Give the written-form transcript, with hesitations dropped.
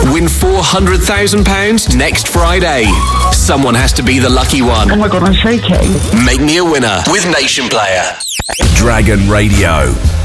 Win £400,000 next Friday. Someone has to be the lucky one. Oh my God, I'm shaking. Make me a winner with Nation Player. Dragon Radio.